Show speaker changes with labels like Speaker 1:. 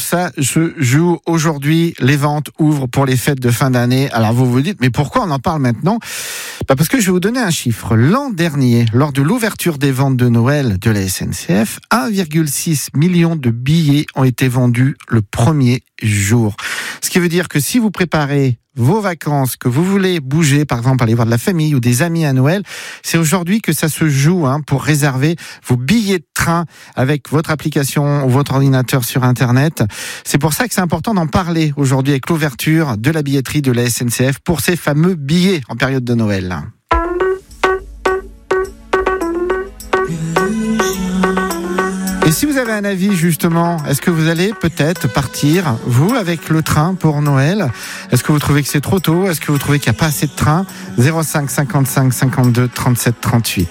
Speaker 1: ça se joue aujourd'hui. Les ventes ouvrent pour les fêtes de fin d'année. Alors vous vous dites, mais pourquoi on en parle maintenant ? Parce que je vais vous donner un chiffre. L'an dernier, lors de l'ouverture des ventes de Noël de la SNCF, 1,6 million de billets ont été vendus le premier jour. Ce qui veut dire que si vous préparez vos vacances, que vous voulez bouger, par exemple, aller voir de la famille ou des amis à Noël, c'est aujourd'hui que ça se joue pour réserver vos billets de train avec votre application ou votre ordinateur sur Internet. C'est pour ça que c'est important d'en parler aujourd'hui avec l'ouverture de la billetterie de la SNCF pour ces fameux billets en période de Noël. Et si vous avez un avis justement, est-ce que vous allez peut-être partir, vous, avec le train pour Noël ? Est-ce que vous trouvez que c'est trop tôt ? Est-ce que vous trouvez qu'il n'y a pas assez de trains ? 05 55 52 37 38.